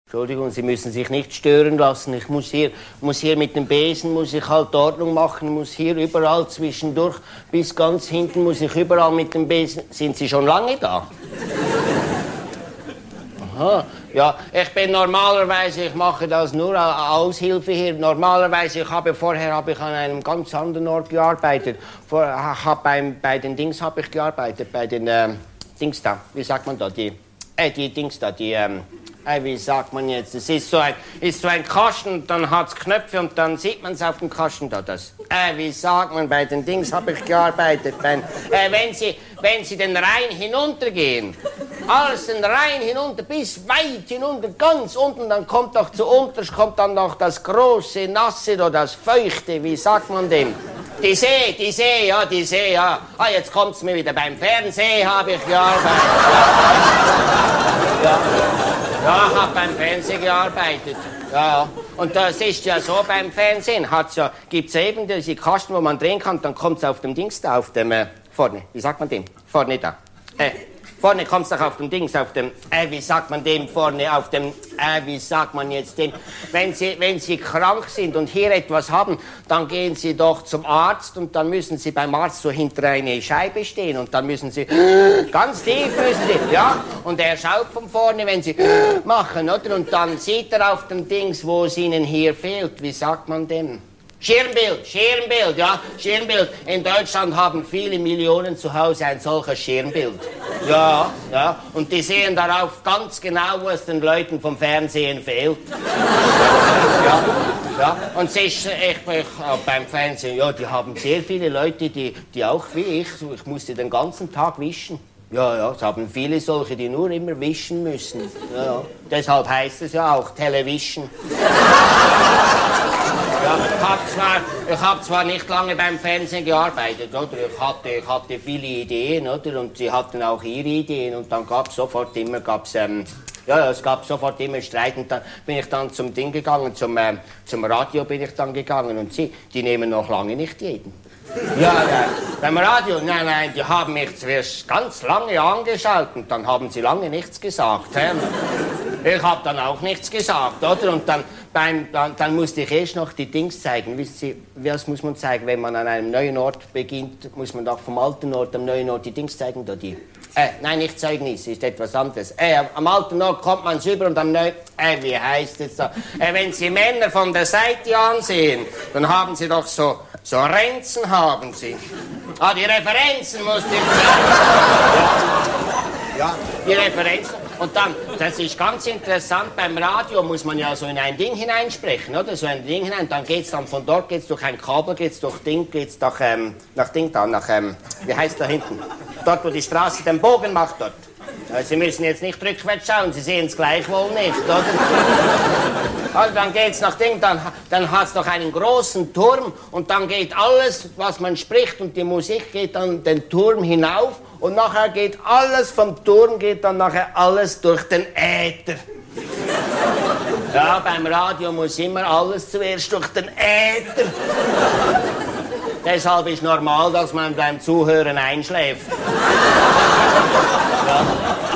Entschuldigung, Sie müssen sich nicht stören lassen. Ich muss hier mit dem Besen muss ich halt Ordnung machen, muss hier überall zwischendurch bis ganz hinten muss ich überall mit dem Besen. Sind Sie schon lange da? Aha, ja, ich bin normalerweise, ich mache das nur als Aushilfe hier. Normalerweise vorher habe ich an einem ganz anderen Ort gearbeitet. Bei den Dings habe ich gearbeitet, bei den Dings da. Wie sagt man da? Die Dings da, wie sagt man jetzt? Es ist so ein Kasten, dann hat es Knöpfe und dann sieht man es auf dem Kasten da. Wie sagt man, bei den Dings habe ich gearbeitet. Wenn Sie den Rhein hinuntergehen, alles den Rhein hinunter, bis weit hinunter, ganz unten, dann kommt noch zu unterst, kommt dann noch das große, nasse oder das feuchte, wie sagt man dem? Die See, ja. Ah, jetzt kommt's mir wieder. Beim Fernsehen habe ich gearbeitet. Ja, ich habe beim Fernsehen gearbeitet. Ja. Und das ist ja so beim Fernsehen. Gibt's ja eben diese Kasten, wo man drehen kann, dann kommt's auf dem Dings da, auf dem, vorne. Wie sagt man dem? Vorne da. Vorne kommt's doch auf dem Dings, auf dem, wie sagt man dem vorne, auf dem, wie sagt man jetzt dem? Wenn Sie krank sind und hier etwas haben, dann gehen Sie doch zum Arzt und dann müssen Sie beim Arzt so hinter eine Scheibe stehen und dann müssen Sie, ganz tief müssen Sie, ja, und er schaut von vorne, wenn Sie machen, oder? Und dann sieht er auf dem Dings, wo es Ihnen hier fehlt, wie sagt man dem? Schirmbild, ja, Schirmbild. In Deutschland haben viele Millionen zu Hause ein solches Schirmbild. Ja. Und die sehen darauf ganz genau, wo es den Leuten vom Fernsehen fehlt. Ja. Und beim Fernsehen, ja, die haben sehr viele Leute, die auch wie ich musste den ganzen Tag wischen. Ja, es haben viele solche, die nur immer wischen müssen. Ja. Deshalb heißt es ja auch Television. Ja, ich hab zwar nicht lange beim Fernsehen gearbeitet, oder? Ich hatte viele Ideen, oder? Und sie hatten auch ihre Ideen und dann gab es sofort immer Streit und dann bin ich dann zum Ding gegangen, zum Radio bin ich dann gegangen und die nehmen noch lange nicht jeden. Ja, beim Radio, nein, die haben mich zuerst ganz lange angeschaut und dann haben sie lange nichts gesagt. Ich habe dann auch nichts gesagt, oder? Und dann musste ich erst noch die Dings zeigen. Wissen Sie, was muss man zeigen, wenn man an einem neuen Ort beginnt? Muss man doch vom alten Ort am neuen Ort die Dings zeigen, da die? Nein, nicht Zeugnis, ist etwas anderes. Am alten Ort kommt man rüber und am neuen... wie heißt es da? Wenn Sie Männer von der Seite ansehen, dann haben sie doch so Renzen haben sie. Die Referenzen musste ich sagen. Ja, die Referenzen. Und dann, das ist ganz interessant, beim Radio muss man ja so in ein Ding hineinsprechen, oder? So ein Ding hinein, dann geht's dann von dort, geht's durch ein Kabel, geht's durch Ding, geht's nach Ding da, wie heißt da hinten? Dort, wo die Straße den Bogen macht, dort. Sie müssen jetzt nicht rückwärts schauen, Sie sehen es gleichwohl nicht, oder? Also dann geht's nach Ding, dann hat's noch einen großen Turm und dann geht alles, was man spricht und die Musik geht dann den Turm hinauf und nachher geht alles vom Turm, geht dann nachher alles durch den Äther. Ja, beim Radio muss immer alles zuerst durch den Äther. Deshalb ist normal, dass man beim Zuhören einschläft. Ja.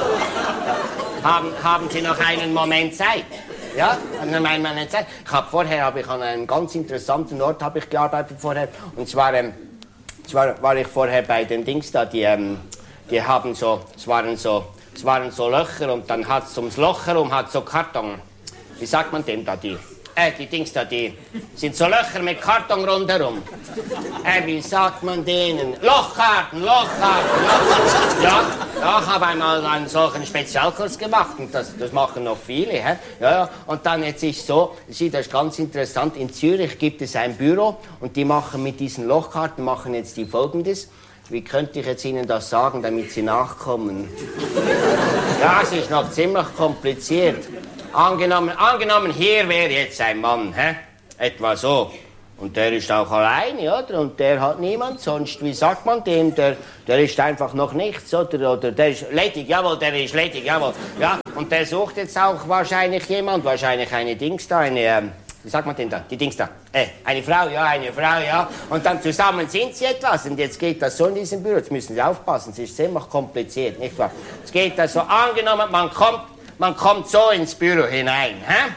Haben Sie noch einen Moment Zeit? Ja, einen Moment Zeit. Vorher habe ich an einem ganz interessanten Ort gearbeitet vorher. Und zwar war ich vorher bei den Dings da, die haben so, es waren so Löcher und dann hat es ums Loch herum hat so Karton. Wie sagt man dem da, die Dings da, die sind so Löcher mit Karton rundherum. Wie sagt man denen? Lochkarten. Ja, ich habe einmal einen solchen Spezialkurs gemacht und das machen noch viele. Ja, und dann jetzt ist so, das ist ganz interessant, in Zürich gibt es ein Büro und die machen mit diesen Lochkarten, machen jetzt die Folgendes. Wie könnte ich jetzt Ihnen das sagen, damit Sie nachkommen? Ja, es ist noch ziemlich kompliziert. Angenommen, hier wäre jetzt ein Mann, etwa so. Und der ist auch alleine, oder? Und der hat niemand sonst. Wie sagt man dem? Der ist einfach noch nichts, oder? Oder der ist ledig, jawohl, Ja, und der sucht jetzt auch wahrscheinlich jemand, wahrscheinlich eine Dings da, wie sagt man denn da? Die Dings da. Eine Frau, ja. Und dann zusammen sind sie etwas. Und jetzt geht das so in diesem Büro. Jetzt müssen Sie aufpassen, es ist ziemlich kompliziert, nicht wahr? Jetzt geht das so, angenommen, man kommt so ins Büro hinein, hä?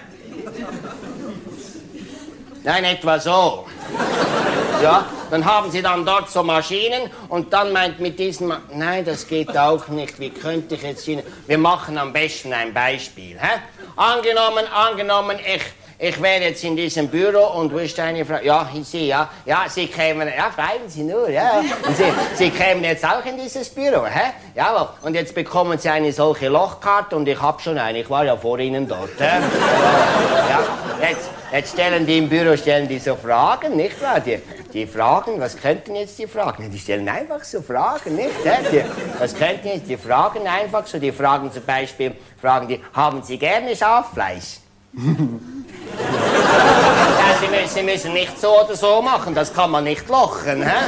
Nein, etwa so. Ja, dann haben Sie dann dort so Maschinen und dann meint mit diesen... Nein, das geht auch nicht. Wie könnte ich jetzt Ihnen... Wir machen am besten ein Beispiel. Hä? Angenommen, ich wäre jetzt in diesem Büro und wo ist eine Frau? Ja, Sie, ja. Ja, Sie kämen... Ja, schreiben Sie nur, ja. Und Sie kämen jetzt auch in dieses Büro, hä? Jawohl. Und jetzt bekommen Sie eine solche Lochkarte und ich habe schon eine. Ich war ja vor Ihnen dort, hä? Ja, jetzt stellen die im Büro so Fragen, nicht wahr? Die Fragen, was könnten jetzt die Fragen? Die stellen einfach so Fragen, nicht? Was könnten jetzt die Fragen einfach so? Die fragen zum Beispiel, haben Sie gerne Schaffleisch? Ja, Sie müssen nicht so oder so machen, das kann man nicht lochen, hä?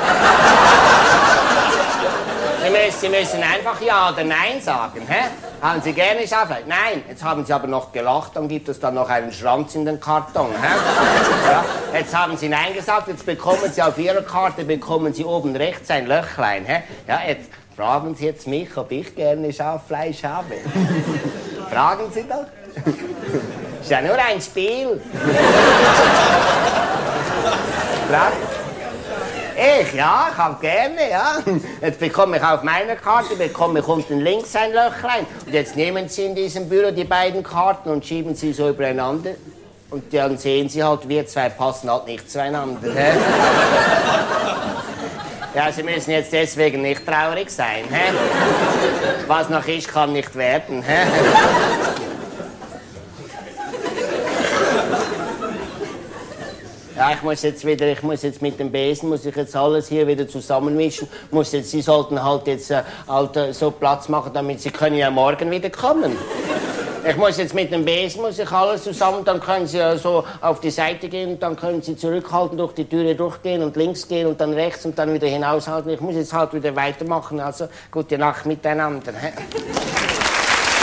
Sie müssen einfach Ja oder Nein sagen, hä? Haben Sie gerne Schaffleisch? Nein. Jetzt haben Sie aber noch gelacht, dann gibt es dann noch einen Schranz in den Karton, hä? Ja, jetzt haben Sie Nein gesagt, jetzt bekommen Sie auf Ihrer Karte, oben rechts ein Löchlein, hä? Ja, jetzt fragen Sie jetzt mich, ob ich gerne Schaffleisch habe. Fragen Sie doch. Ist ja nur ein Spiel. Ich habe gerne, ja. Jetzt bekomme ich auf meiner Karte, unten links ein Löchlein. Und jetzt nehmen Sie in diesem Büro die beiden Karten und schieben sie so übereinander. Und dann sehen Sie halt, wir zwei passen halt nicht zueinander. Hä? Ja, Sie müssen jetzt deswegen nicht traurig sein. Hä? Was noch ist, kann nicht werden. Hä? Ja, ich muss jetzt mit dem Besen, alles hier wieder zusammenmischen. Sie sollten halt jetzt so Platz machen, damit Sie können ja morgen wieder kommen. Ich muss jetzt mit dem Besen, alles zusammen, dann können Sie so auf die Seite gehen, dann können Sie zurückhalten, durch die Türe durchgehen und links gehen und dann rechts und dann wieder hinaushalten. Ich muss jetzt halt wieder weitermachen, also gute Nacht miteinander.